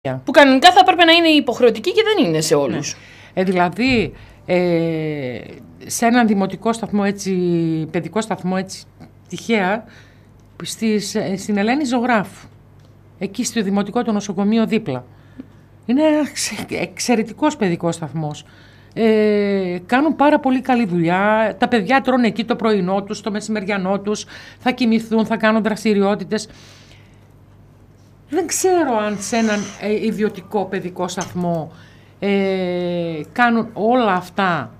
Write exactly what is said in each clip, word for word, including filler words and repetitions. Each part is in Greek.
Που κανονικά θα έπρεπε να είναι υποχρεωτική και δεν είναι σε όλους. Ναι. Ε, δηλαδή, ε, σε έναν δημοτικό σταθμό, έτσι, παιδικό σταθμό, έτσι, τυχαία, στις, στην Ελένη Ζωγράφου, εκεί στο δημοτικό το νοσοκομείο δίπλα. Είναι ένας εξαιρετικός παιδικός σταθμός. Ε, κάνουν πάρα πολύ καλή δουλειά. Τα παιδιά τρώνε εκεί το πρωινό τους, το μεσημεριανό τους, θα κοιμηθούν, θα κάνουν δραστηριότητες. Δεν ξέρω αν σε έναν ε, ιδιωτικό παιδικό σταθμό ε, κάνουν όλα αυτά.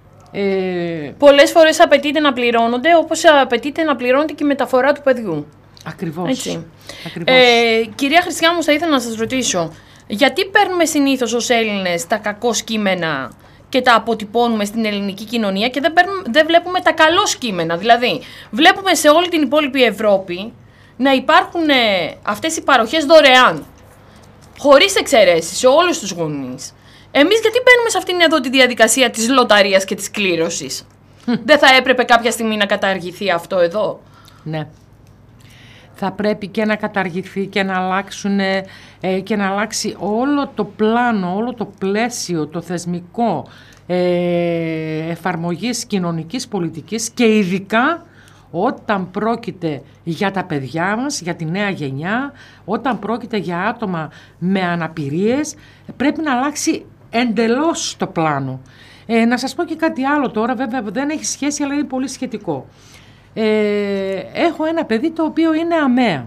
Ε, Πολλές φορές απαιτείται να πληρώνονται, όπως απαιτείται να πληρώνεται και η μεταφορά του παιδιού. Ακριβώς. Έτσι. Ακριβώς. Ε, κυρία Χριστιανού, θα ήθελα να σας ρωτήσω, γιατί παίρνουμε συνήθως ως Έλληνες τα κακό κείμενα και τα αποτυπώνουμε στην ελληνική κοινωνία και δεν, παίρνουμε, δεν βλέπουμε τα καλό κείμενα? Δηλαδή, βλέπουμε σε όλη την υπόλοιπη Ευρώπη να υπάρχουν ε, αυτές οι παροχές δωρεάν, χωρίς εξαιρέσεις, σε όλους τους γονείς. Εμείς γιατί μπαίνουμε σε αυτήν εδώ τη διαδικασία της λοταρίας και της κλήρωσης? Δεν θα έπρεπε κάποια στιγμή να καταργηθεί αυτό εδώ? Ναι. Θα πρέπει και να καταργηθεί και να αλλάξουν, ε, και να αλλάξει όλο το πλάνο, όλο το πλαίσιο, το θεσμικό ε, εφαρμογής κοινωνικής πολιτικής και ειδικά όταν πρόκειται για τα παιδιά μας, για τη νέα γενιά, όταν πρόκειται για άτομα με αναπηρίες, πρέπει να αλλάξει εντελώς το πλάνο. Ε, να σας πω και κάτι άλλο τώρα, βέβαια δεν έχει σχέση, αλλά είναι πολύ σχετικό. Ε, έχω ένα παιδί το οποίο είναι αμαία,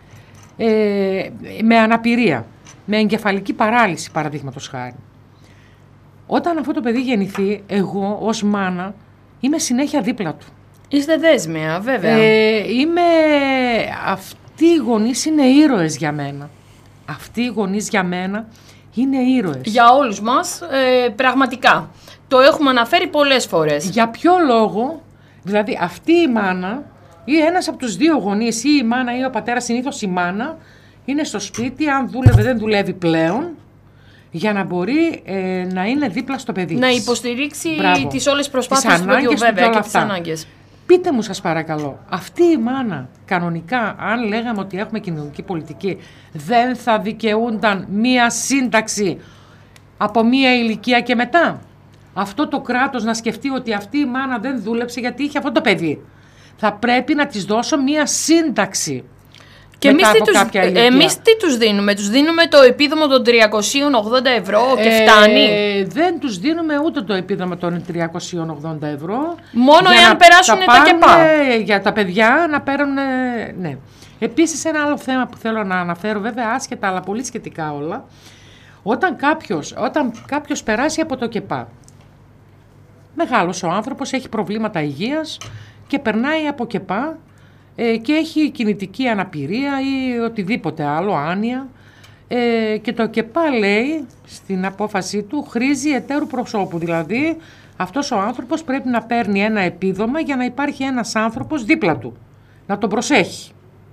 ε, με αναπηρία, με εγκεφαλική παράλυση παραδείγματος χάρη. Όταν αυτό το παιδί γεννηθεί, εγώ ως μάνα είμαι συνέχεια δίπλα του. Είστε δέσμια, βέβαια. Ε, είμαι... Αυτοί οι γονείς είναι ήρωες για μένα. Αυτοί οι γονείς για μένα είναι ήρωες. Για όλους μας, ε, πραγματικά. Το έχουμε αναφέρει πολλές φορές. Για ποιο λόγο? Δηλαδή αυτή η μάνα ή ένας από τους δύο γονείς, ή η μάνα ή ο πατέρας, συνήθως η μάνα, είναι στο σπίτι, αν δούλευε δεν δουλεύει πλέον, για να μπορεί ε, να είναι δίπλα στο παιδί να της. υποστηρίξει Μπράβο. τις όλες προσπάθειες του παιδιού, βέβαια, και τις ανάγκες. Πείτε μου σας παρακαλώ, αυτή η μάνα κανονικά, αν λέγαμε ότι έχουμε κοινωνική πολιτική, δεν θα δικαιούνταν μία σύνταξη από μία ηλικία και μετά? Αυτό το κράτος να σκεφτεί ότι αυτή η μάνα δεν δούλεψε γιατί είχε αυτό το παιδί. Θα πρέπει να της δώσω μία σύνταξη. Και εμείς τι, τους, εμείς τι τους δίνουμε? Τους δίνουμε το επίδομα των τριακόσια ογδόντα ευρώ και φτάνει? Ε, δεν τους δίνουμε ούτε το επίδομα των τριακόσια ογδόντα ευρώ. Μόνο εάν περάσουν τα, τα ΚΕΠΑ. Για τα παιδιά να παίρνουν, ναι. Επίσης ένα άλλο θέμα που θέλω να αναφέρω, βέβαια άσχετα αλλά πολύ σχετικά όλα. Όταν κάποιος, όταν κάποιος περάσει από το ΚΕΠΑ, μεγάλος ο άνθρωπος, έχει προβλήματα υγείας και περνάει από ΚΕΠΑ, και έχει κινητική αναπηρία ή οτιδήποτε άλλο, άνοια, ε, και το ΚΕΠΑ λέει στην απόφασή του χρήζει εταίρου προσώπου, δηλαδή αυτός ο άνθρωπος πρέπει να παίρνει ένα επίδομα για να υπάρχει ένας άνθρωπος δίπλα του, να τον προσέχει.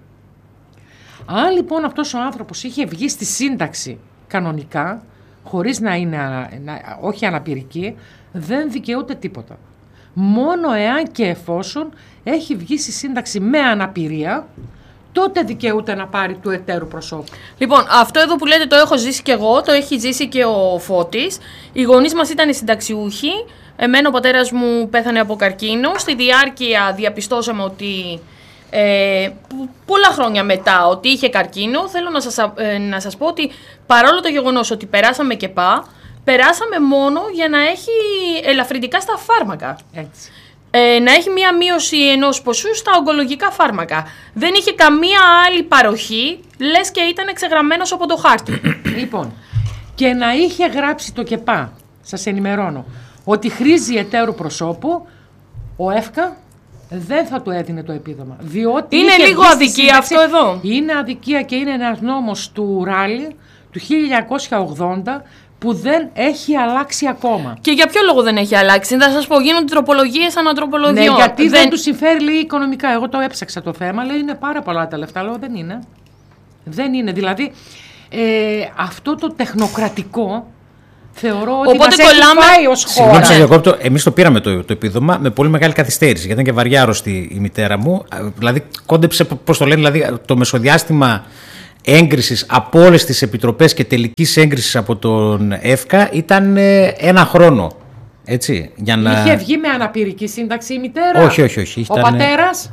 Αν λοιπόν αυτός ο άνθρωπος είχε βγει στη σύνταξη κανονικά, χωρίς να είναι να, όχι αναπηρική, δεν δικαιούται τίποτα. Μόνο εάν και εφόσον έχει βγει στη σύνταξη με αναπηρία, τότε δικαιούται να πάρει του εταίρου προσώπου. Λοιπόν, αυτό εδώ που λέτε το έχω ζήσει και εγώ, το έχει ζήσει και ο Φώτης. Οι γονείς μας ήταν συνταξιούχοι. Εμένα ο πατέρας μου πέθανε από καρκίνο. Στη διάρκεια διαπιστώσαμε ότι ε, πολλά χρόνια μετά ότι είχε καρκίνο. Θέλω να σας, ε, να σας πω ότι παρόλο το γεγονός ότι περάσαμε ΚΕΠΑ, περάσαμε μόνο για να έχει ελαφρυντικά στα φάρμακα. Έτσι. Ε, να έχει μία μείωση ενός ποσού στα ογκολογικά φάρμακα. Δεν είχε καμία άλλη παροχή, λες και ήταν εξεγραμμένος από το χάρτη. Λοιπόν, και να είχε γράψει το ΚΕΠΑ, σας ενημερώνω, ότι χρήζει εταίρου προσώπου, ο ΕΦΚΑ δεν θα του έδινε το επίδομα. Διότι είναι λίγο αδικία αυτό εδώ. Είναι αδικία και είναι ένας νόμος του Ράλι του χίλια εννιακόσια ογδόντα, που δεν έχει αλλάξει ακόμα. Και για ποιο λόγο δεν έχει αλλάξει? Θα σας πω, γίνονται τροπολογίες ανατροπολογιών. Ναι, γιατί δεν, δεν του συμφέρει, λέει, οικονομικά. Εγώ το έψαξα το θέμα, λέει, είναι πάρα πολλά τα λεφτά. Λέω, δεν είναι. Δεν είναι. Δηλαδή, ε, αυτό το τεχνοκρατικό θεωρώ ότι Οπότε μας κολλάμε... έχει φάει ως χώρα. Συγγνώμη, σας διακόπτω. Εμείς το πήραμε το, το επίδομα με πολύ μεγάλη καθυστέρηση, γιατί ήταν και βαριά άρρωστη η μητέρα μου. Δηλαδή, κόντεψε, πώς το λένε, δηλαδή, το μεσοδιάστημα έγκρισης από όλες τις επιτροπές και τελικής έγκρισης από τον ΕΦΚΑ ήταν ε, ένα χρόνο. Έτσι, για να... Είχε βγει με αναπηρική σύνταξη η μητέρα. Όχι, όχι, όχι. Ο Ήταν... πατέρας.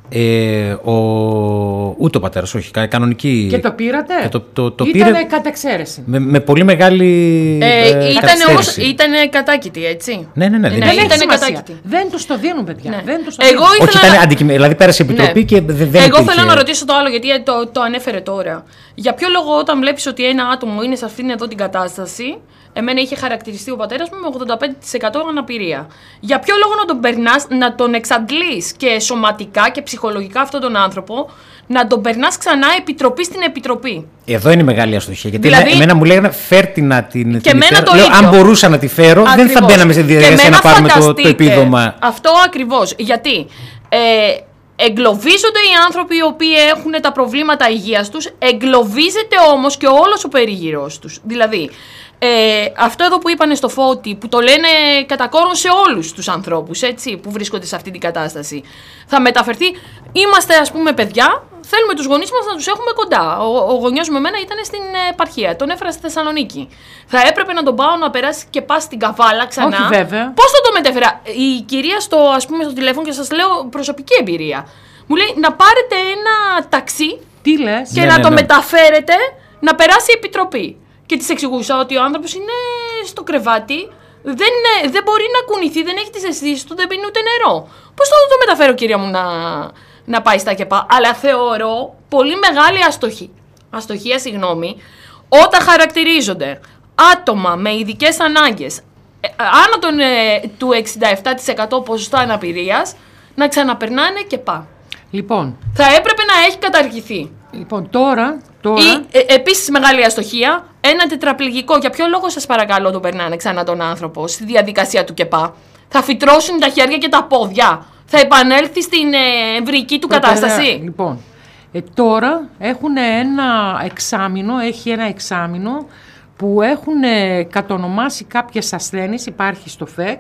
Ε, ο... Ούτε ο πατέρας, όχι. Κανονική. Και το πήρατε. Και το, το, το Ήτανε πήρε... κατ' εξαίρεση. Με, με πολύ μεγάλη. Ε, ε, ήταν όμως, ήτανε κατάκητη, έτσι. Ναι, ναι, ναι. ναι, δεν Δεν έχει έχει ήτανε σημασία. κατάκητη. Δεν τους το δίνουν, παιδιά. Ναι. Δεν τους το Εγώ δίνουν. ήθελα Όχι, ήταν να- αντικειμενικό. Δηλαδή πέρασε η επιτροπή Ναι. και δεν δεν Εγώ υπήρχε. θέλω να ρωτήσω το άλλο, γιατί το, το ανέφερε τώρα. Για ποιο λόγο, όταν βλέπεις ότι ένα άτομο είναι σε αυτήν εδώ την κατάσταση, εμένα είχε χαρακτηριστεί ο πατέρας μου με ογδόντα πέντε τοις εκατό αναπηρία. Για ποιο λόγο να τον περνάς, να τον εξαντλείς και σωματικά και ψυχολογικά αυτόν τον άνθρωπο, να τον περνάς ξανά επιτροπή στην επιτροπή. Εδώ είναι η μεγάλη αστοχία. Γιατί Δηλαδή- εμένα, εμένα μου λέγανε φέρ την να την. Και την εμένα φέρω. το Λέω, ίδιο. αν μπορούσα να τη φέρω, δεν θα Ακριβώς. μπαίναμε στη Και διαδικασία εμένα να πάρουμε το, το φανταστείτε επίδομα. Αυτό ακριβώς. Γιατί ε, εγκλωβίζονται οι άνθρωποι οι οποίοι έχουν τα προβλήματα υγείας τους, εγκλωβίζεται όμως και όλος ο περίγυρος τους. Δηλαδή, ε, αυτό εδώ που είπανε στο Φώτη, που το λένε κατά κόρον σε όλους τους ανθρώπους, έτσι, που βρίσκονται σε αυτή την κατάσταση, θα μεταφερθεί. Είμαστε, ας πούμε, παιδιά, θέλουμε τους γονείς μας να τους έχουμε κοντά. Ο, ο γονιός μου εμένα ήταν στην επαρχία, τον έφερα στη Θεσσαλονίκη. Θα έπρεπε να τον πάω να περάσει και πας στην Καβάλα ξανά. Όχι, βέβαια. Πώς θα το μετέφερα? Η κυρία στο, ας πούμε, στο τηλέφωνο, και σας λέω προσωπική εμπειρία, μου λέει να πάρετε ένα ταξί Τι λες. και Ναι, να ναι, το ναι. μεταφέρετε να περάσει η επιτροπή. Και της εξηγούσα ότι ο άνθρωπος είναι στο κρεβάτι, δεν, είναι- δεν μπορεί να κουνηθεί, δεν έχει τις αισθήσεις του, δεν πίνει ούτε νερό. Πώς θα το μεταφέρω, κυρία μου, να, να πάει στα ΚΕΠΑ? Αλλά θεωρώ πολύ μεγάλη αστοχή. Αστοχία, συγγνώμη, όταν χαρακτηρίζονται άτομα με ειδικές ανάγκες ε, άνω των, ε, του εξήντα επτά τοις εκατό ποσοστό αναπηρίας να ξαναπερνάνε ΚΕΠΑ. Λοιπόν, Θα έπρεπε να έχει καταργηθεί. λοιπόν, τώρα. τώρα Ή ε, επίσης μεγάλη αστοχία, ένα τετραπληγικό. Για ποιο λόγο, σας παρακαλώ, τον περνάνε ξανά τον άνθρωπο στη διαδικασία του ΚΕΠΑ? Θα φυτρώσουν τα χέρια και τα πόδια. Θα επανέλθει στην ε, εμβρυϊκή του κατάσταση. Λοιπόν, ε, τώρα έχουν ένα εξάμηνο, έχει ένα εξάμηνο που έχουν ε, κατονομάσει κάποιες ασθένειες, υπάρχει στο ΦΕΚ,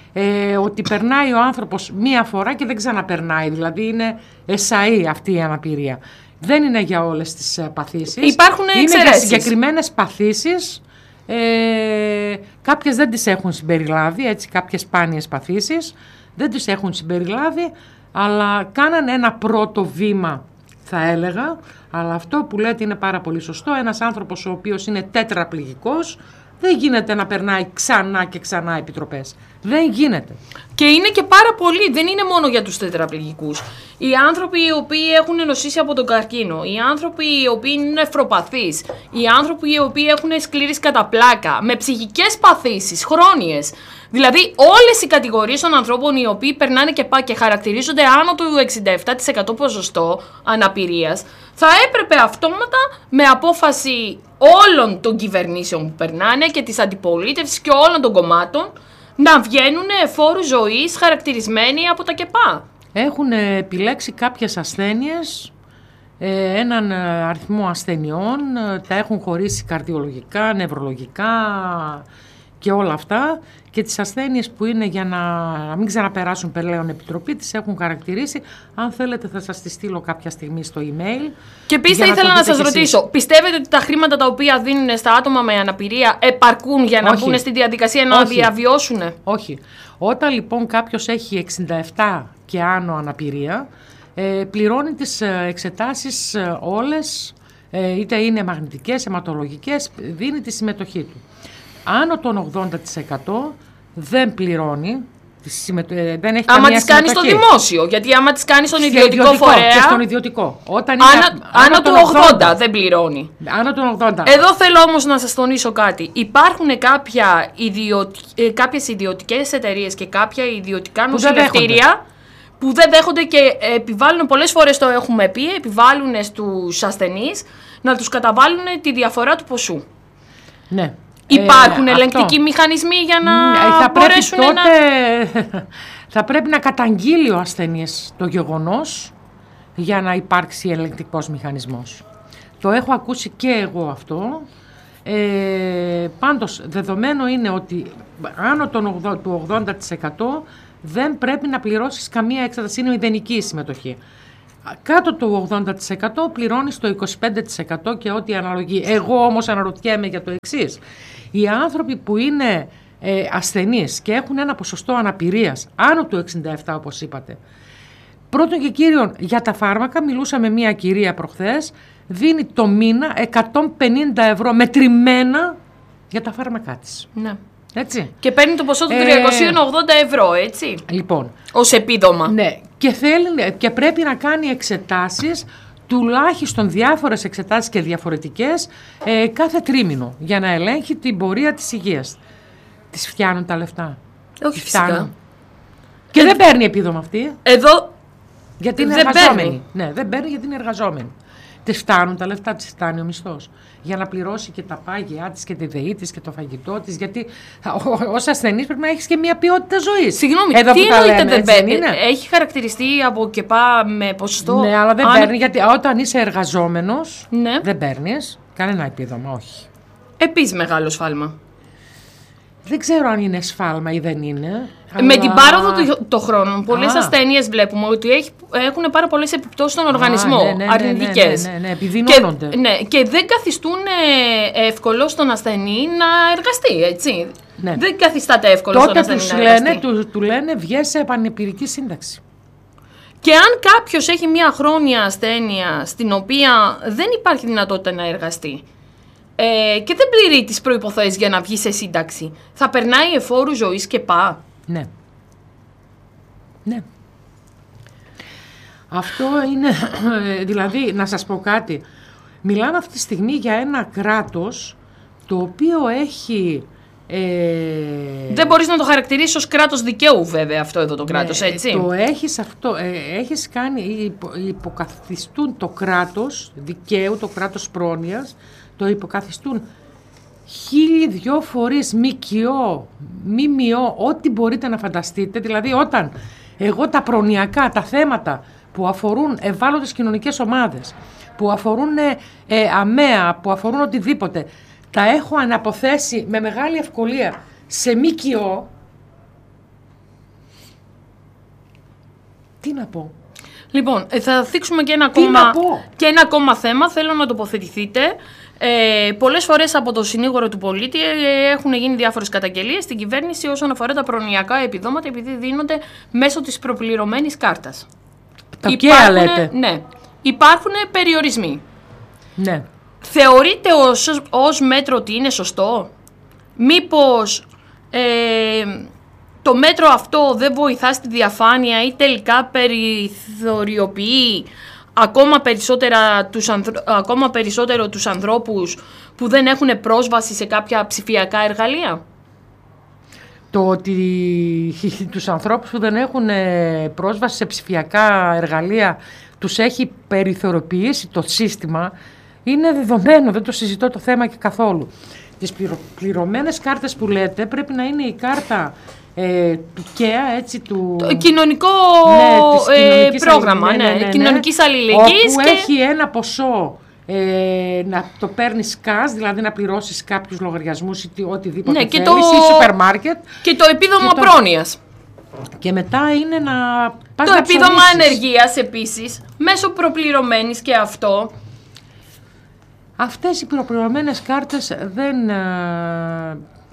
ε, ότι περνάει ο άνθρωπος μία φορά και δεν ξαναπερνάει, δηλαδή είναι εσαΐ αυτή η αναπηρία. Δεν είναι για όλες τις ε, παθήσεις. Υπάρχουν Είναι για εξαιρέσεις. συγκεκριμένες παθήσεις. Ε, κάποιες δεν τις έχουν συμπεριλάβει, έτσι, κάποιες σπάνιες παθήσεις δεν τις έχουν συμπεριλάβει, αλλά κάνανε ένα πρώτο βήμα, θα έλεγα, αλλά αυτό που λέτε είναι πάρα πολύ σωστό. Ένας άνθρωπος ο οποίος είναι τέτραπληγικός δεν γίνεται να περνάει ξανά και ξανά επιτροπές. Δεν γίνεται. Και είναι και πάρα πολύ, δεν είναι μόνο για τους τετραπληγικούς. Οι άνθρωποι οι οποίοι έχουν νοσήσει από τον καρκίνο, οι άνθρωποι οι οποίοι είναι νεφροπαθείς, οι άνθρωποι οι οποίοι έχουν σκλήρης κατά πλάκα, με ψυχικές παθήσεις, χρόνιες. Δηλαδή όλες οι κατηγορίες των ανθρώπων οι οποίοι περνάνε και, πά, και χαρακτηρίζονται άνω του εξήντα επτά τοις εκατό ποσοστό αναπηρίας, θα έπρεπε αυτόματα με απόφαση όλων των κυβερνήσεων που περνάνε και της αντιπολίτευσης και όλων των κομμάτων να βγαίνουν φόρους ζωής χαρακτηρισμένοι από τα ΚΕΠΑ. Έχουν επιλέξει κάποιες ασθένειες, ε, έναν αριθμό ασθενειών, ε, τα έχουν χωρίσει καρδιολογικά, νευρολογικά και όλα αυτά, και τις ασθένειες που είναι για να, να μην ξαναπεράσουν πλέον επιτροπή τις έχουν χαρακτηρίσει. Αν θέλετε θα σας τη στείλω κάποια στιγμή στο email. Και επίσης για θα ήθελα το να δείτε σας κι εσείς. ρωτήσω, πιστεύετε ότι τα χρήματα τα οποία δίνουν στα άτομα με αναπηρία επαρκούν για να Όχι. μπουν στη διαδικασία να Όχι. διαβιώσουν? Όχι. Όταν λοιπόν κάποιος έχει εξήντα επτά και άνω αναπηρία, ε, πληρώνει τις ε, εξετάσεις ε, όλες, ε, είτε είναι μαγνητικές, αιματολογικές, δίνει τη συμμετοχή του. Άνω των ογδόντα τοις εκατό δεν πληρώνει, τη συμμετο... ε, δεν έχει Άμα καμία τις κάνει στο συμμετοχή. δημόσιο, γιατί άμα τις κάνει στον Στο ιδιωτικό φορέα, και στον ιδιωτικό. Όταν άνω, είναι άνω των του ογδόντα δεν πληρώνει. Άνω των ογδόντα. Εδώ θέλω όμως να σας τονίσω κάτι. Υπάρχουν κάποια ιδιωτι... ε, κάποιες ιδιωτικές εταιρείες και κάποια ιδιωτικά Που δεν νοσηλευτήρια που δεν δέχονται και επιβάλλουν, πολλές φορές το έχουμε πει, επιβάλλουν στους ασθενείς να τους καταβάλουν τη διαφορά του ποσού. Ναι. Υπάρχουν Ε, ελεγκτικοί αυτό. μηχανισμοί για να Ε, θα μπορέσουν πρέπει να... τότε, θα πρέπει να καταγγείλει ο ασθενής το γεγονός για να υπάρξει ελεγκτικός μηχανισμός. Το έχω ακούσει και εγώ αυτό. Ε, πάντως, δεδομένο είναι ότι άνω των ογδόντα, του ογδόντα τοις εκατό δεν πρέπει να πληρώσεις καμία εξέταση, είναι μηδενική η συμμετοχή. κάτω το ογδόντα τοις εκατό πληρώνεις το είκοσι πέντε τοις εκατό και ό,τι αναλογεί. Εγώ όμως αναρωτιέμαι για το εξής. Οι άνθρωποι που είναι ε, ασθενείς και έχουν ένα ποσοστό αναπηρίας άνω του εξήντα επτά όπως είπατε. Πρώτον και κύριον, για τα φάρμακα μιλούσα με μια κυρία προχθές, δίνει το μήνα εκατόν πενήντα ευρώ μετρημένα για τα φάρμακά της. Ναι. Έτσι. Και παίρνει το ποσό του τριακόσια ογδόντα ευρώ, έτσι. Λοιπόν. Ως επίδομα. Ναι. Και, θέλει, και πρέπει να κάνει εξετάσεις, τουλάχιστον διάφορες εξετάσεις και διαφορετικές, ε, κάθε τρίμηνο, για να ελέγχει την πορεία της υγείας. Της φτιάνουν τα λεφτά. Όχι φυσικά. Και ε, δεν παίρνει επίδομα αυτή. Εδώ γιατί είναι δεν εργαζόμενη. Παίρνει. Ναι, δεν παίρνει γιατί είναι εργαζόμενη. Της φτάνουν τα λεφτά, της φτάνει ο μισθός. Για να πληρώσει και τα πάγια της και τη ΔΕΗ της και το φαγητό της. Γιατί ως ασθενής πρέπει να έχεις και μια ποιότητα ζωής. Συγγνώμη, εδώ τι εννοείται δεν παίρνει. Είναι. Έχει χαρακτηριστεί από και πά με ποσοστό. Ναι, αλλά δεν αν... παίρνει γιατί όταν είσαι εργαζόμενος ναι. δεν παίρνεις κανένα επίδομα, όχι. Επίσης μεγάλο σφάλμα. Δεν ξέρω αν είναι σφάλμα ή δεν είναι. Με αλλά... την πάροδο των χρόνων, πολλές ασθένειες βλέπουμε ότι έχει, έχουν πάρα πολλές επιπτώσεις στον οργανισμό. Α, ναι, ναι, αρνητικές. Ναι, ναι, ναι, ναι, επιδεινώνονται. Και, ναι, και δεν καθιστούν εύκολο στον ασθενή να εργαστεί, έτσι. Ναι. Δεν καθιστάται εύκολο τότε στον ασθενή τους να λένε, εργαστεί. του, του λένε βγες σε επανεπηρική σύνταξη. Και αν κάποιος έχει μια χρόνια ασθένεια στην οποία δεν υπάρχει δυνατότητα να εργαστεί, Ε, και δεν πληρεί τις προϋποθέσεις για να βγει σε σύνταξη, θα περνάει εφόρου ζωής και πά. Ναι. Ναι. Αυτό είναι, δηλαδή, να σας πω κάτι. Μιλάμε αυτή τη στιγμή για ένα κράτος το οποίο έχει... Ε, δεν μπορείς να το χαρακτηρίσεις ως κράτος δικαίου βέβαια αυτό εδώ το κράτος, ναι, έτσι. Το έχεις αυτό, ε, έχεις κάνει, υπο, υποκαθιστούν το κράτος δικαίου, το κράτος πρόνοιας, το υποκαθιστούν χίλιοι δυο φορείς ΜΚΟ, ΜΜΟ, ό,τι μπορείτε να φανταστείτε. Δηλαδή όταν εγώ τα προνοιακά, τα θέματα που αφορούν ευάλωτες κοινωνικές ομάδες, που αφορούν ε, ε, αμαία, που αφορούν οτιδήποτε, τα έχω αναποθέσει με μεγάλη ευκολία σε ΜΚΟ, τι να πω. Λοιπόν, θα θίξουμε και ένα, ακόμα, και ένα ακόμα θέμα, θέλω να τοποθετηθείτε. Ε, πολλές φορές από το συνήγορο του πολίτη ε, έχουν γίνει διάφορες καταγγελίες στην κυβέρνηση όσον αφορά τα προνοιακά επιδόματα, επειδή δίνονται μέσω της προπληρωμένης κάρτας. Τα οποία λέτε. Ναι, υπάρχουν περιορισμοί. Ναι. Θεωρείτε ως, ως μέτρο ότι είναι σωστό? Μήπως ε, το μέτρο αυτό δεν βοηθά στη διαφάνεια ή τελικά περιθωριοποιεί ακόμα, περισσότερα τους ανθρω... ακόμα περισσότερο τους ανθρώπους που δεν έχουν πρόσβαση σε κάποια ψηφιακά εργαλεία? Το ότι τους ανθρώπους που δεν έχουν πρόσβαση σε ψηφιακά εργαλεία τους έχει περιθωριοποιήσει το σύστημα είναι δεδομένο, δεν το συζητώ το θέμα και καθόλου. Τις πληρω... πληρωμένες κάρτες που λέτε πρέπει να είναι η κάρτα ε, του ΚΕΑ, έτσι, του... Το κοινωνικό ναι, ε, πρόγραμμα, ναι, ναι, ναι, ναι, κοινωνικής αλληλεγγύης. Όπου και... έχει ένα ποσό ε, να το παίρνεις cash, δηλαδή να πληρώσεις κάποιους λογαριασμούς ή οτιδήποτε ναι, θέλεις, το... ή σούπερ μάρκετ. Και το επίδομα το... πρόνοιας. Και μετά είναι να πας το να επίδομα ψωνίσεις. ανεργίας επίσης, μέσω προπληρωμένης και αυτό. Αυτές οι προπληρωμένες κάρτες δεν... Ε,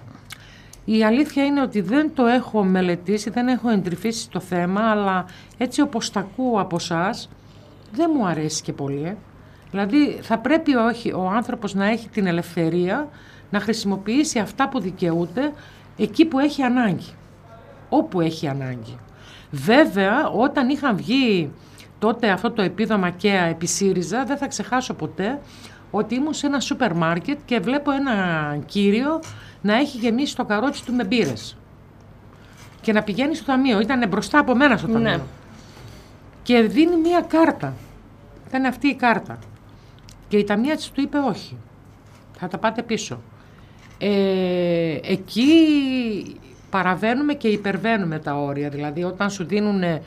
η αλήθεια είναι ότι δεν το έχω μελετήσει, δεν έχω εντρυφήσει το θέμα, αλλά έτσι όπως τα ακούω από εσάς, δεν μου αρέσει και πολύ. Ε. Δηλαδή θα πρέπει όχι, ο άνθρωπος να έχει την ελευθερία να χρησιμοποιήσει αυτά που δικαιούται εκεί που έχει ανάγκη. Όπου έχει ανάγκη. Βέβαια, όταν είχαν βγει τότε αυτό το επίδομα ΚΕΑ επί ΣΥΡΙΖΑ, δεν θα ξεχάσω ποτέ ότι ήμουν σε ένα σούπερ μάρκετ και βλέπω ένα κύριο να έχει γεμίσει το καρότσι του με μπύρες και να πηγαίνει στο ταμείο. Ήταν μπροστά από μένα στο ταμείο. Ναι. Και δίνει μία κάρτα. Ήταν αυτή η κάρτα. Και η ταμεία της του είπε όχι. Θα τα πάτε πίσω. Ε, εκεί παραβαίνουμε και υπερβαίνουμε τα όρια. Δηλαδή όταν σου δίνουν ε,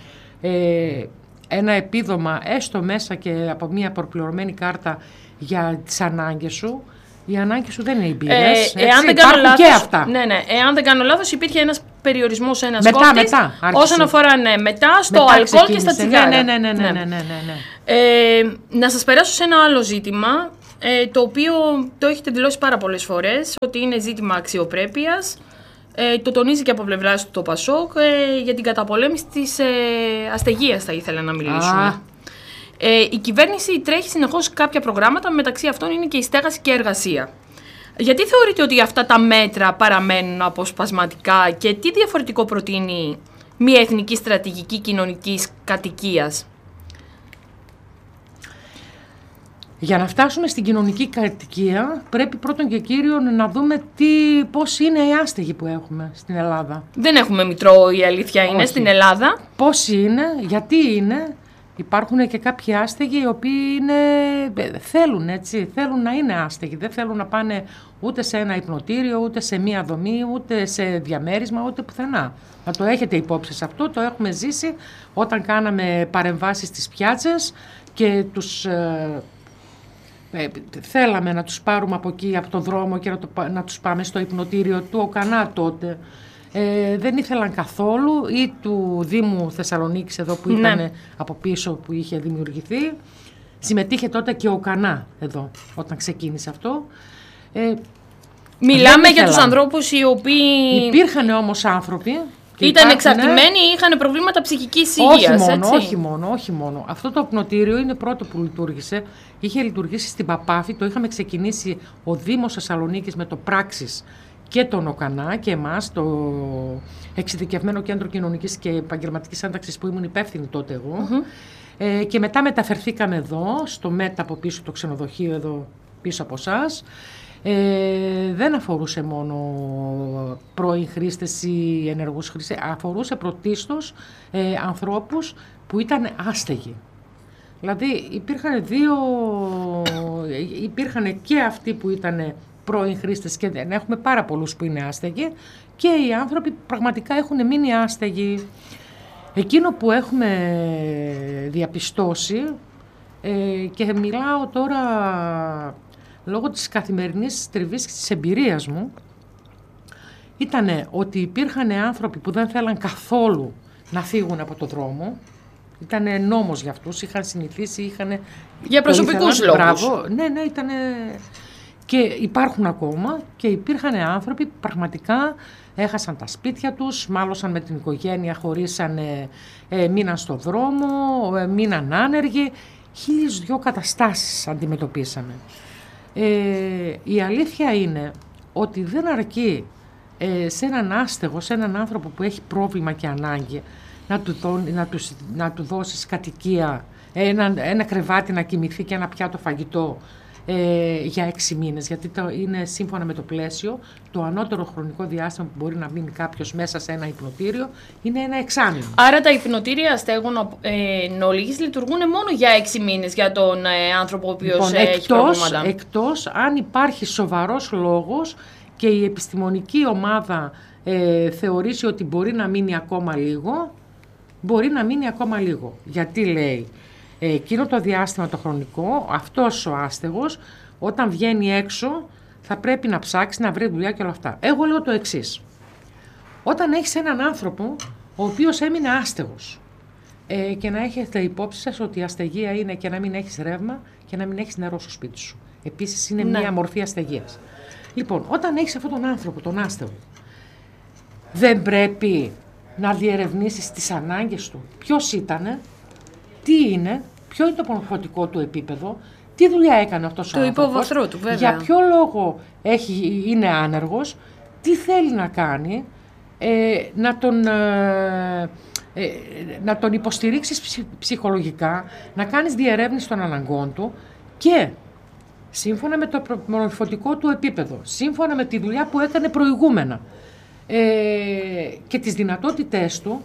ένα επίδομα έστω μέσα και από μία προπληρωμένη κάρτα για τις ανάγκες σου, οι ανάγκες σου δεν είναι οι μπύρες. Ε, εάν δεν κάνω λάθος, και αυτά. Ναι, ναι. Εάν δεν κάνω λάθος, υπήρχε ένας περιορισμός ένας μετά, κόκτης. Μετά, άρχισε. Όσον αφορά, ναι, μετά στο μετά αλκοόλ ξεκίνησε. και στα τσιγάρα. Ναι, ναι, ναι, ναι, ναι, ναι, ναι, ναι. Ε, να σας περάσω σε ένα άλλο ζήτημα, ε, το οποίο το έχετε δηλώσει πάρα πολλές φορές, ότι είναι ζήτημα αξιοπρέπειας. Ε, το τονίζει και από πλευράς του το Πασόκ, ε, για την καταπολέμηση της ε, αστεγίας θα ήθελα να μιλήσουμε. Α. Ε, η κυβέρνηση τρέχει συνεχώς κάποια προγράμματα, μεταξύ αυτών είναι και η στέγαση και εργασία. Γιατί θεωρείτε ότι αυτά τα μέτρα παραμένουν αποσπασματικά και τι διαφορετικό προτείνει μια εθνική στρατηγική κοινωνικής κατοικίας? Για να φτάσουμε στην κοινωνική κατοικία, πρέπει πρώτον και κύριον να δούμε τι, πώς είναι οι άστεγοι που έχουμε στην Ελλάδα. Δεν έχουμε μητρό, η αλήθεια είναι, Όχι. στην Ελλάδα. Πώς είναι, γιατί είναι. Υπάρχουν και κάποιοι άστεγοι οι οποίοι είναι, θέλουν, έτσι, θέλουν να είναι άστεγοι. Δεν θέλουν να πάνε ούτε σε ένα υπνοτήριο, ούτε σε μία δομή, ούτε σε διαμέρισμα, ούτε πουθενά. Να το έχετε υπόψη σε αυτό, το έχουμε ζήσει όταν κάναμε παρεμβάσεις στις πιάτσες και τους... Ε, ε, θέλαμε να τους πάρουμε από εκεί, από τον δρόμο και να, το, να τους πάμε στο υπνοτήριο του ΟΚΑΝΑ τότε. Ε, δεν ήθελαν καθόλου, ή του Δήμου Θεσσαλονίκης εδώ που ήταν ναι. από πίσω που είχε δημιουργηθεί. Συμμετείχε τότε και ο ΟΚΑΝΑ εδώ όταν ξεκίνησε αυτό. Ε, Μιλάμε για τους ανθρώπους οι οποίοι... Υπήρχαν όμως άνθρωποι... Ήταν εξαρτημένοι ή είχαν προβλήματα ψυχικής υγείας, όχι μόνο, έτσι. όχι μόνο, όχι μόνο. Αυτό το υπνοτήριο είναι πρώτο που λειτουργήσε. Είχε λειτουργήσει στην Παπάφη, το είχαμε ξεκινήσει ο Δήμος Θεσσαλονίκης με το Πράξης και τον ΟΚΑΝΑ και εμάς, το Εξειδικευμένο Κέντρο Κοινωνικής και Επαγγελματικής Ένταξης που ήμουν υπεύθυνη τότε εγώ. Mm-hmm. Ε, και μετά μεταφερθήκαμε εδώ, στο ΜΕΤ από πίσω, το ξενοδοχείο εδώ πίσω από εσάς. Ε, δεν αφορούσε μόνο πρώην χρήστες ή ενεργούς χρήστες, αφορούσε πρωτίστως ε, ανθρώπους που ήταν άστεγοι. Δηλαδή υπήρχαν δύο, υπήρχαν και αυτοί που ήταν πρώην χρήστες και δεν έχουμε πάρα πολλούς που είναι άστεγοι και οι άνθρωποι πραγματικά έχουν μείνει άστεγοι. Εκείνο που έχουμε διαπιστώσει ε, και μιλάω τώρα λόγω της καθημερινής τριβής και της εμπειρίας μου, ήταν ότι υπήρχαν άνθρωποι που δεν θέλαν καθόλου να φύγουν από το δρόμο. Ήταν νόμος για αυτούς, είχαν συνηθίσει, είχαν... Για προσωπικούς λόγους. Μπράβο, ναι, ναι, ήταν... Και υπάρχουν ακόμα και υπήρχαν άνθρωποι που πραγματικά έχασαν τα σπίτια τους, μάλωσαν με την οικογένεια, χωρίσανε, ε, μείναν στο δρόμο, ε, μείναν άνεργοι. Χίλιες δυο καταστάσεις αντιμετωπίσαμε. Ε, η αλήθεια είναι ότι δεν αρκεί ε, σε έναν άστεγο, σε έναν άνθρωπο που έχει πρόβλημα και ανάγκη να του, δω, να του, να του δώσεις κατοικία, ένα, ένα κρεβάτι να κοιμηθεί και ένα πιάτο φαγητό ε, για έξι μήνες, γιατί το, είναι σύμφωνα με το πλαίσιο το ανώτερο χρονικό διάστημα που μπορεί να μείνει κάποιος μέσα σε ένα υπνοτήριο είναι ένα εξάμηνο. Άρα τα υπνοτήρια στέγων ε, ολίγης λειτουργούν μόνο για έξι μήνες για τον ε, άνθρωπο ο οποίος λοιπόν, ε, έχει εκτός, προβλήματα. Εκτός αν υπάρχει σοβαρός λόγος και η επιστημονική ομάδα ε, θεωρήσει ότι μπορεί να μείνει ακόμα λίγο, μπορεί να μείνει ακόμα λίγο. Γιατί λέει, ε, εκείνο το διάστημα το χρονικό, αυτός ο άστεγος, όταν βγαίνει έξω, θα πρέπει να ψάξει, να βρει δουλειά και όλα αυτά. Εγώ λέω το εξής. Όταν έχεις έναν άνθρωπο, ο οποίος έμεινε άστεγος, ε, και να έχετε υπόψη σας ότι η αστεγία είναι και να μην έχεις ρεύμα και να μην έχεις νερό στο σπίτι σου. Επίσης είναι ναι. μία μορφή αστεγίας. Λοιπόν, όταν έχεις αυτόν τον άνθρωπο, τον άστεγο, δεν πρέπει να διερευνήσεις τις ανάγκες του. Ποιος ήτανε, τι είναι, ποιο είναι το πονοκροτικό του επίπεδο, τι δουλειά έκανε αυτός ο άνθρωπος, το υπόβαθρό του, βέβαια. Για ποιο λόγο έχει, είναι άνεργος, τι θέλει να κάνει, ε, να, τον, ε, ε, να τον υποστηρίξεις ψυχ, ψυχολογικά, να κάνεις διερεύνηση των αναγκών του και σύμφωνα με το μορφωτικό του επίπεδο, σύμφωνα με τη δουλειά που έκανε προηγούμενα ε, και τις δυνατότητές του,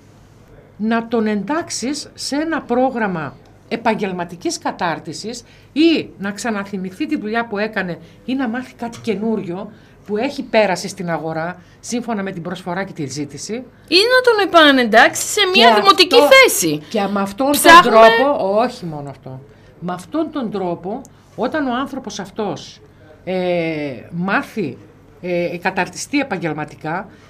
να τον εντάξεις σε ένα πρόγραμμα επαγγελματικής κατάρτισης ή να ξαναθυμηθεί τη δουλειά που έκανε ή να μάθει κάτι καινούριο που έχει πέρασει στην αγορά σύμφωνα με την προσφορά και τη ζήτηση. Ή να τον επανεντάξει σε μια και δημοτική αυτό, θέση. Και με αυτόν Ψάχνουμε... τον τρόπο, όχι μόνο αυτό, με αυτόν τον τρόπο όταν ο άνθρωπος αυτός ε, μάθει, ε, καταρτιστεί επαγγελματικά,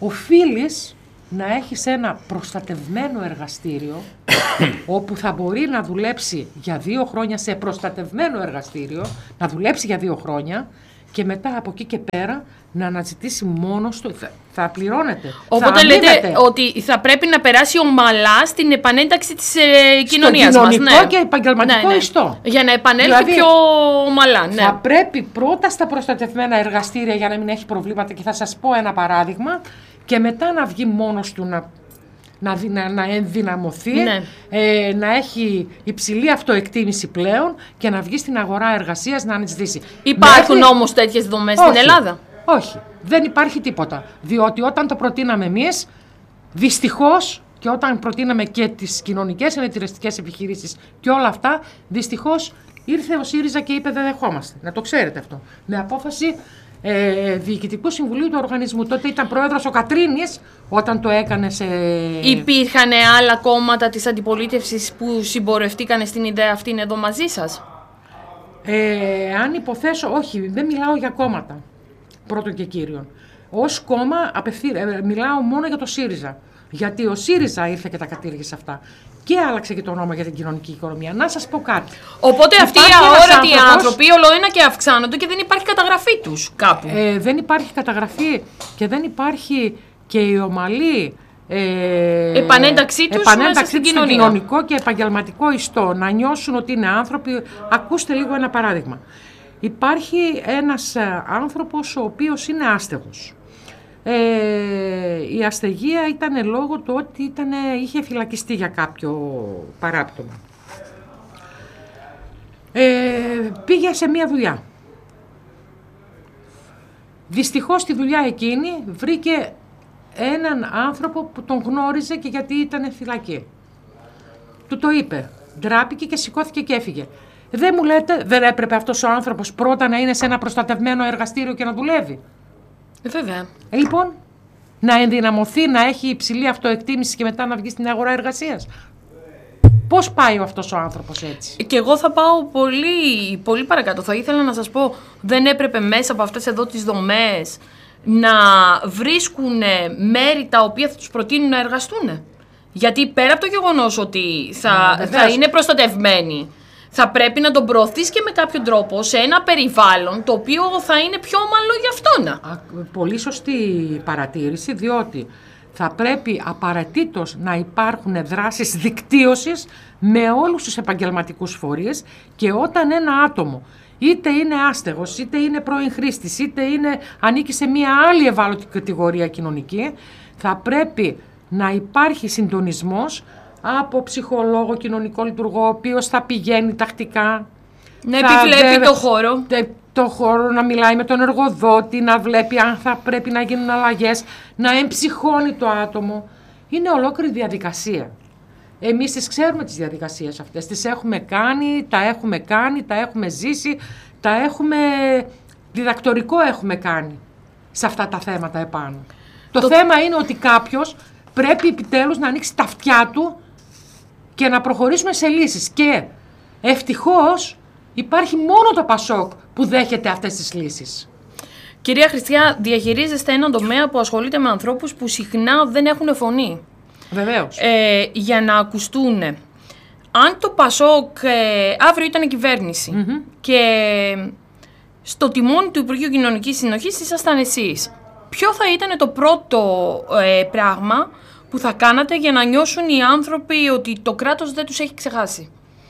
οφείλεις να έχεις ένα προστατευμένο εργαστήριο όπου θα μπορεί να δουλέψει για δύο χρόνια σε προστατευμένο εργαστήριο, να δουλέψει για δύο χρόνια και μετά από εκεί και πέρα να αναζητήσει μόνος του, θα, θα πληρώνεται. Οπότε θα λέτε αμείβεται. ότι θα πρέπει να περάσει ομαλά στην επανένταξη της ε, κοινωνίας μας. Κοινωνικό Ναι. και επαγγελματικό Ναι, ναι. ιστό. Για να επανέλθει Δηλαδή, πιο ομαλά. Ναι. Θα πρέπει πρώτα στα προστατευμένα εργαστήρια για να μην έχει προβλήματα και θα σας πω ένα παράδειγμα και μετά να βγει μόνος του να, να, να, να ενδυναμωθεί, Ναι. ε, να έχει υψηλή αυτοεκτίμηση πλέον και να βγει στην αγορά εργασίας να αναζητήσει. Υπάρχουν Μέχρι... όμως τέτοιες δομές Όχι, στην Ελλάδα? Όχι, δεν υπάρχει τίποτα. Διότι όταν το προτείναμε εμείς, δυστυχώς, και όταν προτείναμε και τις κοινωνικές ενετειριστικές επιχειρήσεις και όλα αυτά, δυστυχώς ήρθε ο ΣΥΡΙΖΑ και είπε δεν δεχόμαστε. Να το ξέρετε αυτό. Με απόφαση ε, Διοικητικού Συμβουλίου του Οργανισμού. Τότε ήταν πρόεδρος ο Κατρίνης όταν το έκανε σε... Υπήρχαν άλλα κόμματα της αντιπολίτευσης που συμπορευτήκαν στην ιδέα αυτήν εδώ μαζί σας? Ε, αν υποθέσω, όχι, δεν μιλάω για κόμματα, πρώτον και κύριον. Ως κόμμα απευθύ, ε, μιλάω μόνο για το ΣΥΡΙΖΑ. Γιατί ο ΣΥΡΙΖΑ ήρθε και τα κατήργησε αυτά. Και άλλαξε και το νόμο για την κοινωνική οικονομία. Να σας πω κάτι. Οπότε αυτοί οι Υπάρχει ένας αόρατοι άνθρωπος- άνθρωποι ολοένα και αυξάνονται και δεν υπάρχει καταγραφή τους κάπου. Ε, δεν υπάρχει καταγραφή και δεν υπάρχει και η ομαλή ε, Επανένταξή τους μέσα επανένταξή στην τους στο κοινωνία. κοινωνικό και επαγγελματικό ιστό. Να νιώσουν ότι είναι άνθρωποι. Ακούστε λίγο ένα παράδειγμα. Υπάρχει ένας ε, άνθρωπος ο οποίος είναι άστεγος. Ε, η αστεγία ήταν λόγω του ότι ήτανε, είχε φυλακιστεί για κάποιο παράπτωμα. Ε, πήγε σε μία δουλειά. Δυστυχώς στη δουλειά εκείνη βρήκε έναν άνθρωπο που τον γνώριζε και γιατί ήταν φυλακή. Του το είπε, ντράπηκε και σηκώθηκε και έφυγε. Δεν μου λέτε, δεν έπρεπε αυτός ο άνθρωπος πρώτα να είναι σε ένα προστατευμένο εργαστήριο και να δουλεύει? Ε, βέβαια. Ε, λοιπόν, να ενδυναμωθεί, να έχει υψηλή αυτοεκτίμηση και μετά να βγει στην αγορά εργασίας. Πώς πάει αυτός ο άνθρωπος έτσι? Και εγώ θα πάω πολύ, πολύ παρακάτω. Θα ήθελα να σας πω, δεν έπρεπε μέσα από αυτές εδώ τις δομές να βρίσκουν μέρη τα οποία θα τους προτείνουν να εργαστούν? Γιατί πέρα από το γεγονός ότι θα, Ε, θα είναι προστατευμένοι, θα πρέπει να τον προωθείς και με κάποιο τρόπο σε ένα περιβάλλον το οποίο θα είναι πιο ομαλό για αυτόν. Α, πολύ σωστή παρατήρηση, διότι θα πρέπει απαραίτητος να υπάρχουν δράσεις δικτύωσης με όλους τους επαγγελματικούς φορείς και όταν ένα άτομο είτε είναι άστεγος, είτε είναι πρώην χρήστης, είτε είναι, ανήκει σε μια άλλη ευάλωτη κατηγορία κοινωνική, θα πρέπει να υπάρχει συντονισμός από ψυχολόγο, κοινωνικό λειτουργό, ο οποίος θα πηγαίνει τακτικά. Να θα επιβλέπει δε- το χώρο. τε- το χώρο, να μιλάει με τον εργοδότη, να βλέπει αν θα πρέπει να γίνουν αλλαγές, να εμψυχώνει το άτομο. Είναι ολόκληρη διαδικασία. Εμείς τις ξέρουμε τις διαδικασίες αυτές, τις έχουμε κάνει, τα έχουμε κάνει, τα έχουμε ζήσει, τα έχουμε, διδακτορικό έχουμε κάνει σε αυτά τα θέματα επάνω. Το, Το- θέμα είναι ότι κάποιος πρέπει επιτέλους να ανοίξει τα αυτιά του και να προχωρήσουμε σε λύσεις. Και ευτυχώς υπάρχει μόνο το Πασόκ που δέχεται αυτές τις λύσεις. Κυρία Χριστιά, διαχειρίζεστε έναν τομέα που ασχολείται με ανθρώπους που συχνά δεν έχουν φωνή. Βεβαίως. Ε, για να ακουστούν. Αν το Πασόκ ε, αύριο ήταν κυβέρνηση και στο τιμόνι του Υπουργείου Κοινωνικής Συνοχής ήσασταν εσείς, ποιο θα ήταν το πρώτο ε, πράγμα που θα κάνατε για να νιώσουν οι άνθρωποι ότι το κράτος δεν τους έχει ξεχάσει?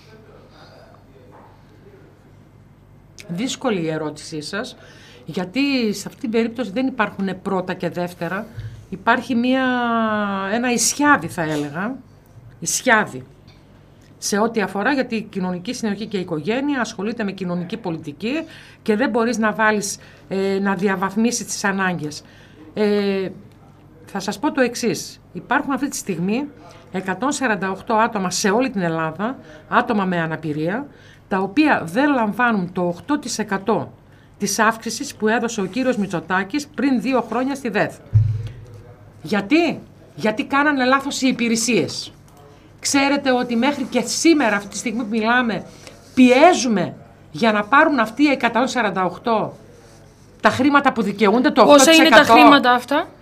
Δύσκολη η ερώτησή σας, γιατί σε αυτήν την περίπτωση δεν υπάρχουν πρώτα και δεύτερα. Υπάρχει μια, ένα ισιάδι, θα έλεγα, ισιάδι, σε ό,τι αφορά, γιατί η κοινωνική συνοχή και η οικογένεια ασχολείται με κοινωνική πολιτική και δεν μπορείς να βάλεις, ε, να διαβαθμίσεις τις ανάγκες. Ε, θα σας πω το εξής. Υπάρχουν αυτή τη στιγμή εκατόν σαράντα οκτώ άτομα σε όλη την Ελλάδα, άτομα με αναπηρία, τα οποία δεν λαμβάνουν το οκτώ τοις εκατό της αύξησης που έδωσε ο κύριος Μητσοτάκης πριν δύο χρόνια στη ΔΕΘ. Γιατί? Γιατί κάνανε λάθος οι υπηρεσίες. Ξέρετε ότι μέχρι και σήμερα, αυτή τη στιγμή που μιλάμε, πιέζουμε για να πάρουν αυτοί οι εκατόν σαράντα οκτώ τα χρήματα που δικαιούνται, το οκτώ τοις εκατό. Πόσα είναι τα χρήματα αυτά?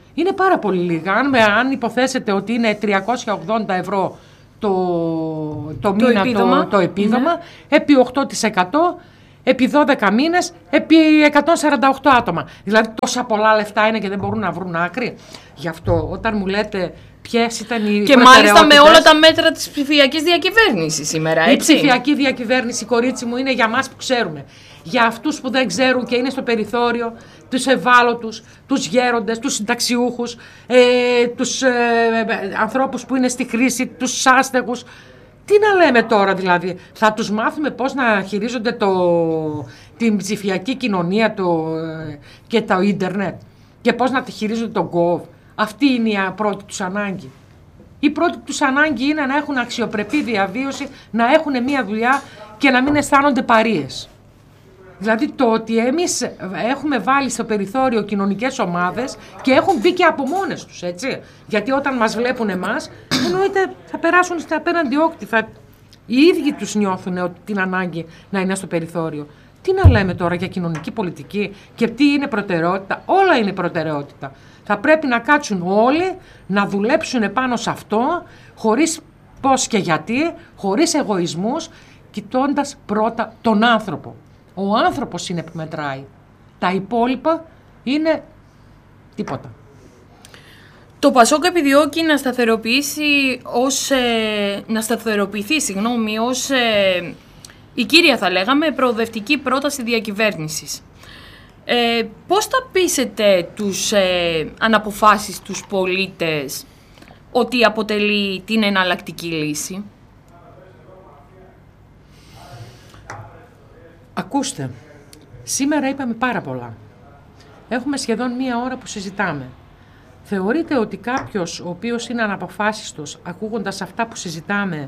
Είναι πάρα πολύ λίγα. Αν, αν υποθέσετε ότι είναι τριακόσια ογδόντα ευρώ το, το μήνα το επίδομα, το, το επίδομα ναι. επί οκτώ τοις εκατό, επί δώδεκα μήνες, επί εκατόν σαράντα οκτώ άτομα. Δηλαδή τόσα πολλά λεφτά είναι και δεν μπορούν να βρουν άκρη. Γι' αυτό όταν μου λέτε ποιες ήταν οι και μάλιστα με όλα τα μέτρα της ψηφιακής διακυβέρνησης σήμερα, έτσι. Η ψηφιακή διακυβέρνηση, κορίτσι μου, είναι για μας που ξέρουμε. Για αυτούς που δεν ξέρουν και είναι στο περιθώριο, τους ευάλωτους, τους γέροντες, τους συνταξιούχους, ε, τους ε, ανθρώπους που είναι στη χρήση, τους άστεγους. Τι να λέμε τώρα δηλαδή, θα τους μάθουμε πώς να χειρίζονται το, την ψηφιακή κοινωνία το, και το ίντερνετ και πώς να τη χειρίζονται τον Gov. Αυτή είναι η πρώτη τους ανάγκη. Η πρώτη τους ανάγκη είναι να έχουν αξιοπρεπή διαβίωση, να έχουν μία δουλειά και να μην αισθάνονται παρείες. Δηλαδή το ότι εμείς έχουμε βάλει στο περιθώριο κοινωνικές ομάδες και έχουν μπει και από μόνες τους, έτσι. Γιατί όταν μας βλέπουν εμάς, εννοείται θα περάσουν στα απέναντι όκτη. Θα... Οι ίδιοι τους νιώθουν την ανάγκη να είναι στο περιθώριο. Τι να λέμε τώρα για κοινωνική πολιτική και τι είναι προτεραιότητα. Όλα είναι προτεραιότητα. Θα πρέπει να κάτσουν όλοι, να δουλέψουν πάνω σε αυτό, χωρίς πώς και γιατί, χωρίς εγωισμούς, κοιτώντας πρώτα τον άνθρωπο. Ο άνθρωπος είναι που μετράει. Τα υπόλοιπα είναι τίποτα. Το Πασόκ επιδιώκει να σταθεροποιήσει ως, ε, να σταθεροποιηθεί, συγγνώμη, ως ε, η κύρια θα λέγαμε προοδευτική πρόταση διακυβέρνησης. Ε, πώς θα πείσετε τους ε, αναποφάσεις τους πολίτες ότι αποτελεί την εναλλακτική λύση? Ακούστε, σήμερα είπαμε πάρα πολλά. Έχουμε σχεδόν μία ώρα που συζητάμε. Θεωρείτε ότι κάποιος ο οποίος είναι αναποφάσιστος, ακούγοντας αυτά που συζητάμε,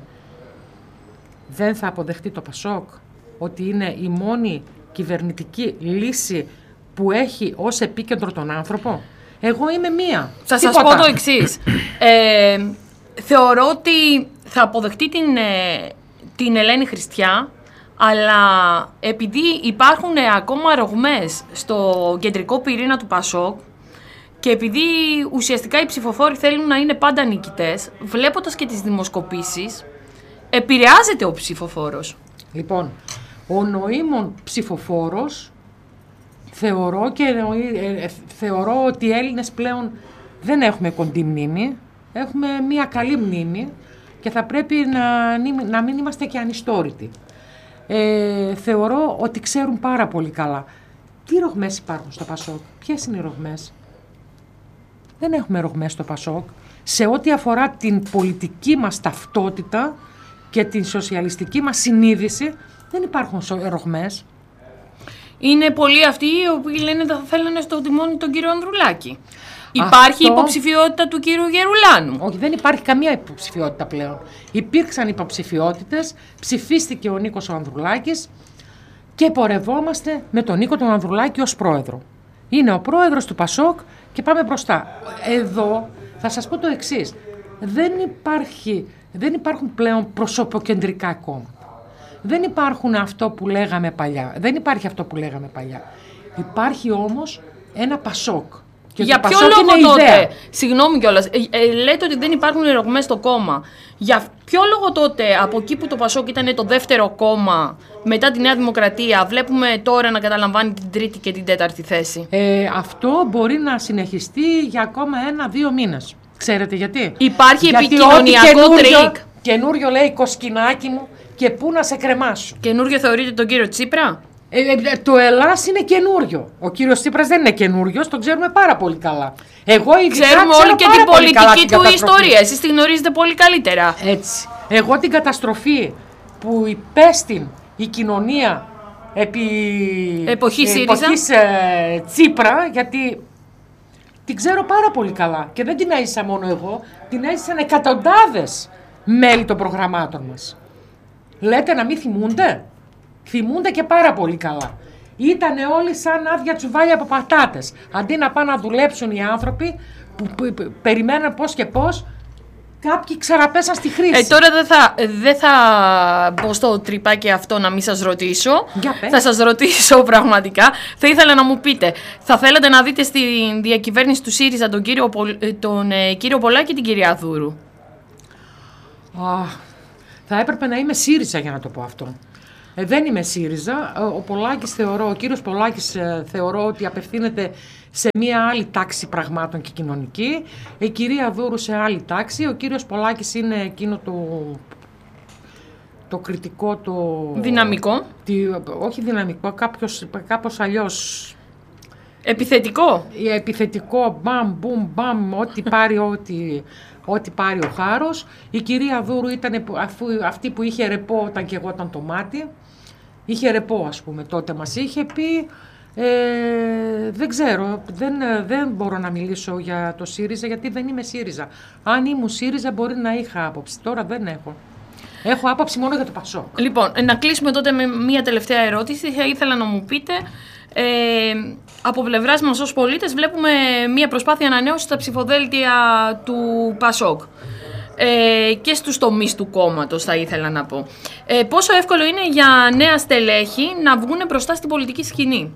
δεν θα αποδεχτεί το Πασόκ? Ότι είναι η μόνη κυβερνητική λύση που έχει ως επίκεντρο τον άνθρωπο? Εγώ είμαι μία. Θα σας πω το εξής. ε, θεωρώ ότι θα αποδεχτεί την, ε, την Ελένη Χριστιά, αλλά επειδή υπάρχουν ακόμα ρογμές στο κεντρικό πυρήνα του Πασόκ και επειδή ουσιαστικά οι ψηφοφόροι θέλουν να είναι πάντα νικητές, βλέποντας και τις δημοσκοπήσεις, επηρεάζεται ο ψηφοφόρος. Λοιπόν, ο νοήμων ψηφοφόρος θεωρώ, και, ε, ε, θεωρώ ότι οι Έλληνες πλέον δεν έχουμε κοντή μνήμη, έχουμε μια καλή μνήμη και θα πρέπει να, να μην είμαστε και ανιστόρητοι. Ε, θεωρώ ότι ξέρουν πάρα πολύ καλά. Τι ρογμές υπάρχουν στο Πασόκ? Ποιες είναι οι ρογμές? Δεν έχουμε ρογμές στο Πασόκ. Σε ό,τι αφορά την πολιτική μας ταυτότητα και την σοσιαλιστική μας συνείδηση, δεν υπάρχουν ρογμές. Είναι πολλοί αυτοί οι οποίοι λένε ότι θα θέλανε στο τιμόνι τον κύριο Ανδρουλάκη. Υπάρχει Αυτό... υποψηφιότητα του κύριου Γερουλάνου? Όχι, δεν υπάρχει καμία υποψηφιότητα πλέον. Υπήρξαν υποψηφιότητες, ψηφίστηκε ο Νίκος ο Ανδρουλάκης και πορευόμαστε με τον Νίκο τον Ανδρουλάκη ως πρόεδρο. Είναι ο πρόεδρος του Πασόκ και πάμε μπροστά. Εδώ θα σας πω το εξής. Δεν, υπάρχει, δεν υπάρχουν πλέον προσωποκεντρικά κόμματα. Δεν υπάρχουν αυτό που λέγαμε παλιά. Δεν υπάρχει αυτό που λέγαμε παλιά. Υπάρχει όμως ένα Πασόκ. Και για ποιο λόγο τότε, ιδέα. Συγγνώμη κιόλας, ε, ε, λέτε ότι δεν υπάρχουν ρογμές στο κόμμα. Για ποιο λόγο τότε, από εκεί που το Πασόκ ήταν το δεύτερο κόμμα μετά τη Νέα Δημοκρατία, βλέπουμε τώρα να καταλαμβάνει την τρίτη και την τέταρτη θέση? Ε, αυτό μπορεί να συνεχιστεί για ακόμα ένα-δύο μήνες. Ξέρετε γιατί? Υπάρχει γιατί επικοινωνιακό τρίκ. Καινούριο λέει Κοσκινάκι μου και πού να σε κρεμάσω. Καινούριο θεωρείτε τον κύριο Τσίπρα? Ε, ε, το Ελλάς είναι καινούριο. Ο κύριος Τσίπρας δεν είναι καινούριος, τον ξέρουμε πάρα πολύ καλά. Εγώ ειδικά ξέρουμε όλη και την πολιτική του ιστορία. Εσείς τη γνωρίζετε πολύ καλύτερα. Έτσι. Εγώ την καταστροφή που υπέστη η κοινωνία επί εποχή ΣΥΡΙΖΑ, εποχής ε, Τσίπρα, γιατί την ξέρω πάρα πολύ καλά και δεν την έζησα μόνο εγώ, την έζησαν εκατοντάδες μέλη των προγραμμάτων μας. Λέτε να μην θυμούνται? Θυμούνται και πάρα πολύ καλά. Ήτανε όλοι σαν άδεια τσουβάλια από πατάτες. Αντί να πάνε να δουλέψουν οι άνθρωποι που, που, που περιμέναν πώς και πώς κάποιοι ξαραπέσαν στη χρήση. Ε, τώρα δεν θα, δεν θα μπω στο τρυπάκι αυτό να μην σας ρωτήσω. Για πες. Θα σας ρωτήσω πραγματικά. Θα ήθελα να μου πείτε, θα θέλατε να δείτε στη διακυβέρνηση του ΣΥΡΙΖΑ τον κύριο, τον, ε, κύριο Πολάκη και την κυρία Δούρου? Α, θα έπρεπε να είμαι ΣΥΡΙΖΑ για να το πω αυτό. Ε, δεν είμαι ΣΥΡΙΖΑ. Ο, Πολάκης θεωρώ, ο κύριος Πολάκης ε, θεωρώ ότι απευθύνεται σε μία άλλη τάξη πραγμάτων και κοινωνική. Η κυρία Δούρου σε άλλη τάξη. Ο κύριος Πολάκης είναι εκείνο το, το κριτικό, το... Δυναμικό. Τι, όχι δυναμικό, κάποιος, κάπως αλλιώς... Επιθετικό. Επιθετικό, μπαμ, μπουμ, μπαμ, ό,τι πάρει, ό,τι... Ό,τι πάρει ο χάρος. Η κυρία Δούρου ήταν αφού, αυτή που είχε ρεπό όταν και εγώ ήταν το μάτι. Είχε ρεπό, ας πούμε, τότε μας είχε πει. Ε, δεν ξέρω, δεν, δεν μπορώ να μιλήσω για το ΣΥΡΙΖΑ γιατί δεν είμαι ΣΥΡΙΖΑ. Αν ήμουν ΣΥΡΙΖΑ μπορεί να είχα άποψη, τώρα δεν έχω. Έχω άποψη μόνο για το ΠΑΣΟΚ. Λοιπόν, να κλείσουμε τότε με μία τελευταία ερώτηση. Θα ήθελα να μου πείτε, ε, από πλευράς μας ως πολίτες βλέπουμε μία προσπάθεια ανανέωσης στα ψηφοδέλτια του ΠΑΣΟΚ. Ε, και στους τομείς του κόμματος θα ήθελα να πω. Ε, πόσο εύκολο είναι για νέα στελέχη να βγουν μπροστά στην πολιτική σκηνή?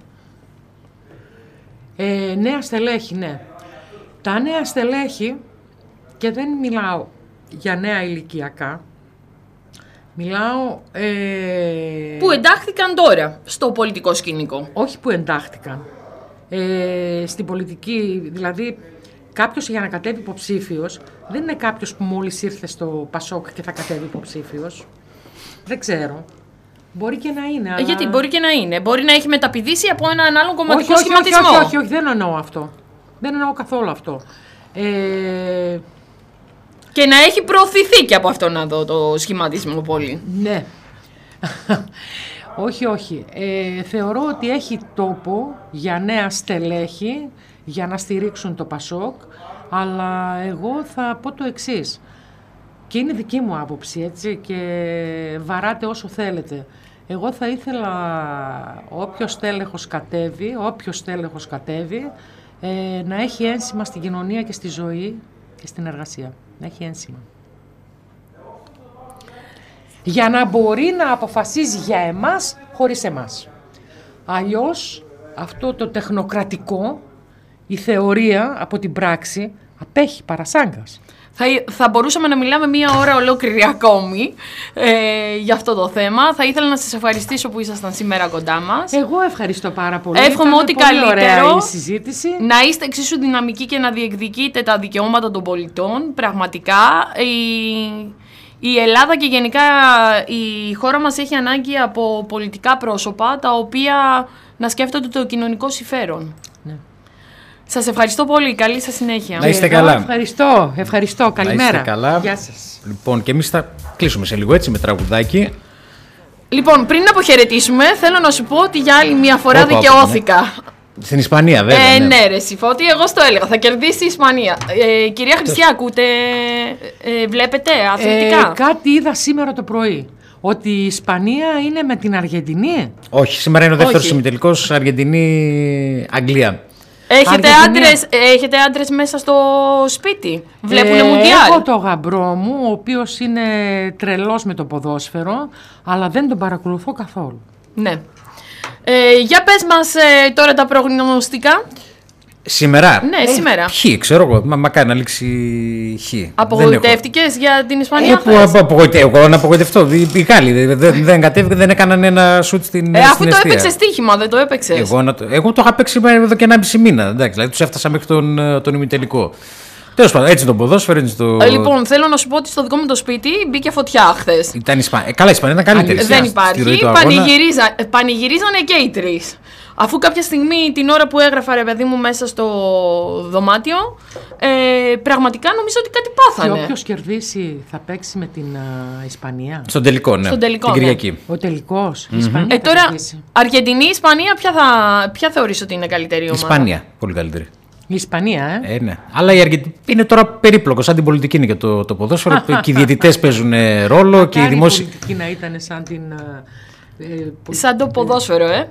Ε, νέα στελέχη, ναι. Τα νέα στελέχη, και δεν μιλάω για νέα ηλικιακά, μιλάω... Ε, που εντάχθηκαν τώρα στο πολιτικό σκηνικό. Όχι που εντάχθηκαν. Ε, στην πολιτική, δηλαδή κάποιος για να κατέβει υποψήφιος, δεν είναι κάποιος που μόλις ήρθε στο ΠΑΣΟΚ και θα κατέβει υποψήφιος. Δεν ξέρω. Μπορεί και να είναι. Αλλά... Γιατί μπορεί και να είναι. Μπορεί να έχει μεταπηδήσει από έναν άλλον κομματικό όχι, σχηματισμό. Όχι, όχι, όχι, όχι, δεν εννοώ αυτό. Δεν εννοώ καθόλου αυτό. Ε... Και να έχει προωθηθεί και από αυτό να δω το σχηματισμό πολύ. Ναι. όχι, όχι. Ε, θεωρώ ότι έχει τόπο για νέα στελέχη, για να στηρίξουν το ΠΑΣΟΚ, αλλά εγώ θα πω το εξής. Και είναι δική μου άποψη, έτσι, και βαράτε όσο θέλετε. Εγώ θα ήθελα όποιος τέλεχος κατέβει, όποιος τέλεχος κατέβει, ε, να έχει ένσημα στην κοινωνία και στη ζωή και στην εργασία. Να έχει ένσημα. Για να μπορεί να αποφασίζει για εμάς χωρίς εμάς. Αλλιώς αυτό το τεχνοκρατικό, η θεωρία από την πράξη, απέχει παρασάγκας. Θα, θα μπορούσαμε να μιλάμε μία ώρα ολόκληρη ακόμη ε, για αυτό το θέμα. Θα ήθελα να σας ευχαριστήσω που ήσασταν σήμερα κοντά μας. Εγώ ευχαριστώ πάρα πολύ. Εύχομαι Ήταν ό,τι πολύ καλύτερο, ωραία η συζήτηση. Να είστε εξίσου δυναμικοί και να διεκδικείτε τα δικαιώματα των πολιτών. Πραγματικά η, η Ελλάδα και γενικά η χώρα μας έχει ανάγκη από πολιτικά πρόσωπα τα οποία να σκέφτονται το κοινωνικό συμφέρον. Ναι. Σας ευχαριστώ πολύ. Καλή σας συνέχεια. Να είστε καλά. Ευχαριστώ. Ευχαριστώ. Καλημέρα. Να είστε καλά. Γεια σας. Λοιπόν, και εμείς θα κλείσουμε σε λίγο έτσι με τραγουδάκι. Λοιπόν, πριν αποχαιρετήσουμε, θέλω να σου πω ότι για άλλη μια φορά Όπα, δικαιώθηκα. Ναι. Στην Ισπανία, βέβαια. Ε, ναι, ναι, ρε Σιφώτη, εγώ στο έλεγα. Θα κερδίσει η Ισπανία. Ε, κυρία Χριστιά, ακούτε, ε, βλέπετε αθλητικά? Ε, κάτι είδα σήμερα το πρωί. Ότι η Ισπανία είναι με την Αργεντινή. Όχι, σήμερα είναι ο δεύτερος ημιτελικός Αργεντινή-Αγγλία. Έχετε άντρες, έχετε άντρες μέσα στο σπίτι, βλέπουνε ε, Μουντιάλ? Έχω το γαμπρό μου, ο οποίος είναι τρελός με το ποδόσφαιρο, αλλά δεν τον παρακολουθώ καθόλου. Ναι. Ε, για πες μας ε, τώρα τα προγνωστικά. Σήμερα. Ναι, ε, σήμερα. Χ, ξέρω εγώ. Μα, μακάρι να λήξει Χ. Απογοητεύτηκες για την Ισπανία? Ε, που, απογοητε, εγώ να απογοητευτώ. Οι Γάλλοι δεν, δεν κατέβηκαν, δεν έκαναν ένα σουτ στην ε, στην αφού το έπαιξε στοίχημα, δεν το έπαιξες? Εγώ, να, εγώ το είχα παίξει εδώ και ένα μισή μήνα. Εντάξει, δηλαδή τους έφτασα μέχρι τον, τον ημιτελικό. Τέλος πάντων, έτσι το ποδόσφαιρο, έτσι το. Ε, λοιπόν, θέλω να σου πω ότι στο δικό μου το σπίτι μπήκε φωτιά χθες. Ήταν Ισπανία. Ε, καλά, η Ισπανία ήταν καλύτερη. Δεν υπάρχει. Πανηγυρίζα, πανηγυρίζανε και οι τρεις. Αφού κάποια στιγμή την ώρα που έγραφα, ρε παιδί μου, μέσα στο δωμάτιο, ε, πραγματικά νομίζω ότι κάτι πάθανε. Και όποιος κερδίσει θα παίξει με την uh, Ισπανία. Στον τελικό, ναι. Στον τελικό, την Κυριακή. Ναι. Ο τελικός. Mm-hmm. Η Ισπανία ε, τώρα, κερδίσει. Αργεντινή, Ισπανία, ποια, θα, ποια θεωρείς ότι είναι καλύτερη ομάδα? Ισπανία, πολύ καλύτερη. Η Ισπανία, ε. ε ναι. Αλλά η Αργεντινή είναι τώρα περίπλοκο, σαν την πολιτική είναι και το, το ποδόσφαιρο. Και οι διαιτητές παίζουν ρόλο και οι δημόσιοι. Η πολιτική να ήταν σαν την. Ε, σαν το ποδόσφαιρο, ε.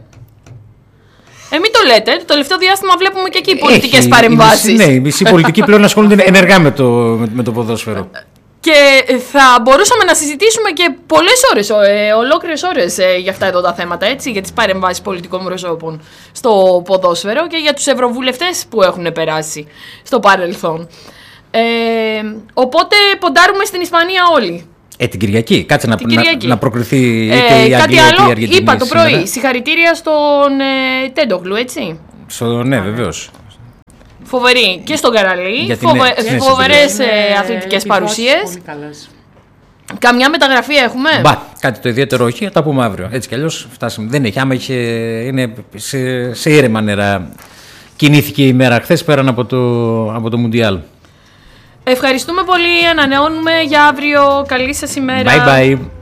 Ε, μην το λέτε. Το τελευταίο διάστημα βλέπουμε και εκεί πολιτικές παρεμβάσεις. Ναι, οι μισοί πολιτικοί πλέον ασχολούνται ενεργά με το, με, με το ποδόσφαιρο. Και θα μπορούσαμε να συζητήσουμε και πολλές ώρες, ε, ολόκληρες ώρες ε, για αυτά εδώ τα θέματα, έτσι, για τις παρεμβάσεις πολιτικών προσώπων στο ποδόσφαιρο και για τους ευρωβουλευτές που έχουν περάσει στο παρελθόν. Ε, οπότε ποντάρουμε στην Ισπανία όλοι. Ε, την Κυριακή. Κάτσε να, Κυριακή. να, να προκριθεί είτε Ε, η κάτι Αγγλία είτε η άλλο, Αργεντινή. είπα το πρωί. σήμερα. Συγχαρητήρια στον ε, Τέντογλου, έτσι. Στο, ναι, βεβαίως. Φοβερή και στον Καραλή. Για την Φοβε, νέα- φοβερές Είναι ε, αθλητικές επιδόσεις παρουσίες. πολύ καλές. Καμιά μεταγραφή έχουμε. Μπα, κάτι το ιδιαίτερο όχι, θα τα πούμε αύριο. Έτσι κι αλλιώς φτάσαμε. Δεν έχει, άμα είχε, είναι σε, σε ήρεμα νερά. Κινήθηκε η μέρα χθες πέραν από το, από το Μουντιάλ. Ευχαριστούμε πολύ. Ανανεώνουμε για αύριο. Καλή σας ημέρα. Bye bye.